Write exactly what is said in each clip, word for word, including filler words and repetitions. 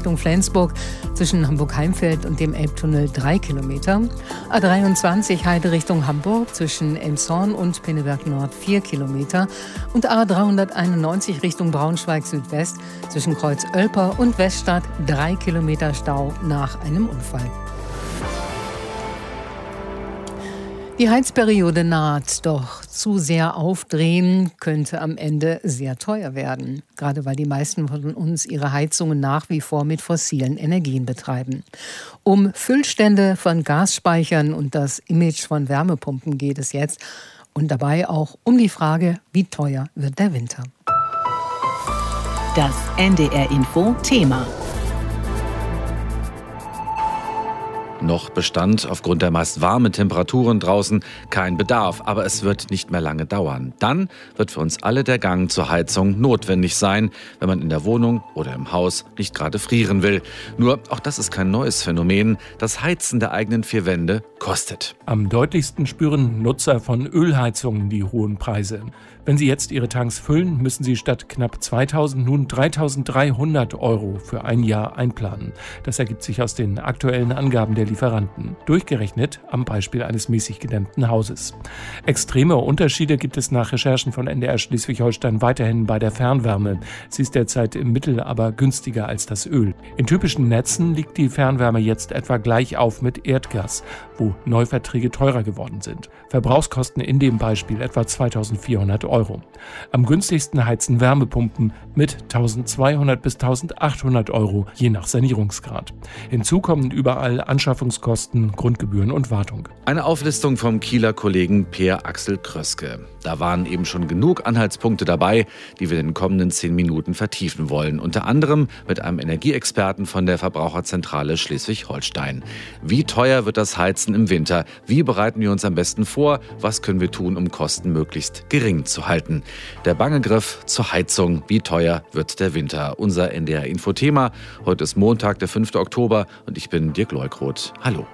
Richtung Flensburg zwischen Hamburg-Heimfeld und dem Elbtunnel drei Kilometer. A dreiundzwanzig Heide Richtung Hamburg zwischen Elmshorn und Pinneberg Nord vier Kilometer. Und A dreihunderteinundneunzig Richtung Braunschweig Südwest zwischen Kreuz Oelper und Weststadt drei Kilometer Stau nach einem Unfall. Die Heizperiode naht, doch zu sehr aufdrehen könnte am Ende sehr teuer werden. Gerade weil die meisten von uns ihre Heizungen nach wie vor mit fossilen Energien betreiben. Um Füllstände von Gasspeichern und das Image von Wärmepumpen geht es jetzt. Und dabei auch um die Frage, wie teuer wird der Winter? Das N D R-Info-Thema. Noch bestand aufgrund der meist warmen Temperaturen draußen kein Bedarf, aber es wird nicht mehr lange dauern. Dann wird für uns alle der Gang zur Heizung notwendig sein, wenn man in der Wohnung oder im Haus nicht gerade frieren will. Nur, auch das ist kein neues Phänomen, das Heizen der eigenen vier Wände kostet. Am deutlichsten spüren Nutzer von Ölheizungen die hohen Preise. Wenn sie jetzt ihre Tanks füllen, müssen sie statt knapp zweitausend nun dreitausenddreihundert Euro für ein Jahr einplanen. Das ergibt sich aus den aktuellen Angaben der Lieferanten, durchgerechnet am Beispiel eines mäßig gedämmten Hauses. Extreme Unterschiede gibt es nach Recherchen von N D R Schleswig-Holstein weiterhin bei der Fernwärme. Sie ist derzeit im Mittel aber günstiger als das Öl. In typischen Netzen liegt die Fernwärme jetzt etwa gleich auf mit Erdgas, wo Neuverträge teurer geworden sind. Verbrauchskosten in dem Beispiel etwa zweitausendvierhundert Euro. Am günstigsten heizen Wärmepumpen mit eintausendzweihundert bis eintausendachthundert Euro, je nach Sanierungsgrad. Hinzu kommen überall Anschaffungskosten, Grundgebühren und Wartung. Eine Auflistung vom Kieler Kollegen Per Axel Kröske. Da waren eben schon genug Anhaltspunkte dabei, die wir in den kommenden zehn Minuten vertiefen wollen. Unter anderem mit einem Energieexperten von der Verbraucherzentrale Schleswig-Holstein. Wie teuer wird das Heizen im Winter? Wie bereiten wir uns am besten vor? Was können wir tun, um Kosten möglichst gering zu halten? Der bange Griff zur Heizung. Wie teuer wird der Winter? Unser N D R-Info-Thema. Heute ist Montag, der fünfte Oktober und ich bin Dirk Leukroth. Hallo.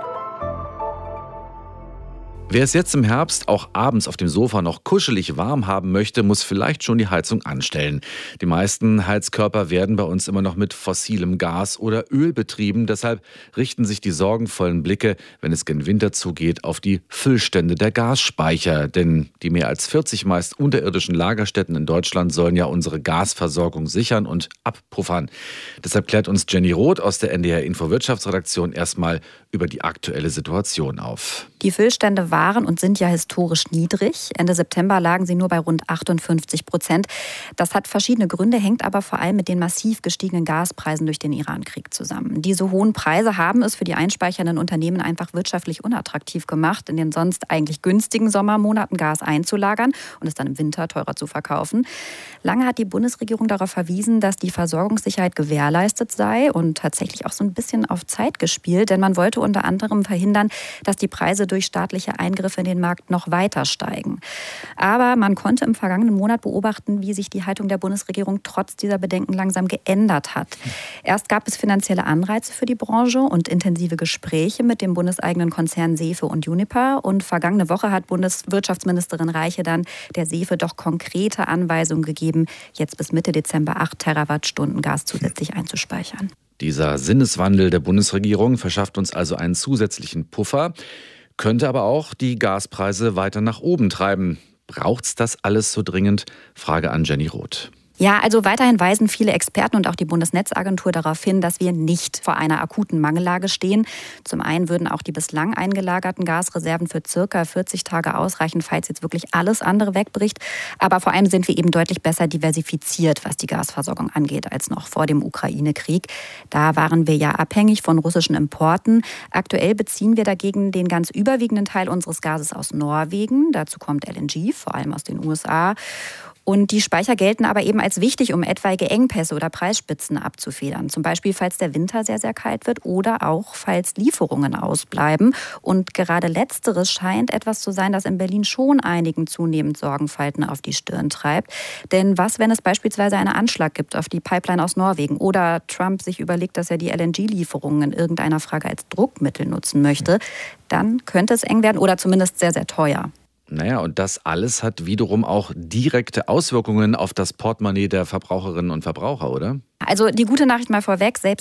Wer es jetzt im Herbst auch abends auf dem Sofa noch kuschelig warm haben möchte, muss vielleicht schon die Heizung anstellen. Die meisten Heizkörper werden bei uns immer noch mit fossilem Gas oder Öl betrieben. Deshalb richten sich die sorgenvollen Blicke, wenn es gen Winter zugeht, auf die Füllstände der Gasspeicher. Denn die mehr als vierzig meist unterirdischen Lagerstätten in Deutschland sollen ja unsere Gasversorgung sichern und abpuffern. Deshalb klärt uns Jenny Roth aus der N D R-Info-Wirtschaftsredaktion erstmal über die aktuelle Situation auf. Die Füllstände waren und sind ja historisch niedrig. Ende September lagen sie nur bei rund achtundfünfzig Prozent. Das hat verschiedene Gründe, hängt aber vor allem mit den massiv gestiegenen Gaspreisen durch den Irankrieg zusammen. Diese hohen Preise haben es für die einspeichernden Unternehmen einfach wirtschaftlich unattraktiv gemacht, in den sonst eigentlich günstigen Sommermonaten Gas einzulagern und es dann im Winter teurer zu verkaufen. Lange hat die Bundesregierung darauf verwiesen, dass die Versorgungssicherheit gewährleistet sei und tatsächlich auch so ein bisschen auf Zeit gespielt, denn man wollte unter anderem verhindern, dass die Preise durch staatliche Eingriffe in den Markt noch weiter steigen. Aber man konnte im vergangenen Monat beobachten, wie sich die Haltung der Bundesregierung trotz dieser Bedenken langsam geändert hat. Erst gab es finanzielle Anreize für die Branche und intensive Gespräche mit dem bundeseigenen Konzern Sefe und Uniper. Und vergangene Woche hat Bundeswirtschaftsministerin Reiche dann der Sefe doch konkrete Anweisungen gegeben, jetzt bis Mitte Dezember acht Terawattstunden Gas zusätzlich einzuspeichern. Dieser Sinneswandel der Bundesregierung verschafft uns also einen zusätzlichen Puffer, könnte aber auch die Gaspreise weiter nach oben treiben. Braucht's das alles so dringend? Frage an Jenny Roth. Ja, also weiterhin weisen viele Experten und auch die Bundesnetzagentur darauf hin, dass wir nicht vor einer akuten Mangellage stehen. Zum einen würden auch die bislang eingelagerten Gasreserven für circa vierzig Tage ausreichen, falls jetzt wirklich alles andere wegbricht. Aber vor allem sind wir eben deutlich besser diversifiziert, was die Gasversorgung angeht, als noch vor dem Ukraine-Krieg. Da waren wir ja abhängig von russischen Importen. Aktuell beziehen wir dagegen den ganz überwiegenden Teil unseres Gases aus Norwegen. Dazu kommt L N G, vor allem aus den U S A. Und die Speicher gelten aber eben als wichtig, um etwaige Engpässe oder Preisspitzen abzufedern. Zum Beispiel, falls der Winter sehr, sehr kalt wird oder auch, falls Lieferungen ausbleiben. Und gerade Letzteres scheint etwas zu sein, das in Berlin schon einigen zunehmend Sorgenfalten auf die Stirn treibt. Denn was, wenn es beispielsweise einen Anschlag gibt auf die Pipeline aus Norwegen oder Trump sich überlegt, dass er die L N G-Lieferungen in irgendeiner Frage als Druckmittel nutzen möchte, dann könnte es eng werden oder zumindest sehr, sehr teuer. Naja, und das alles hat wiederum auch direkte Auswirkungen auf das Portemonnaie der Verbraucherinnen und Verbraucher, oder? Also die gute Nachricht mal vorweg, selbst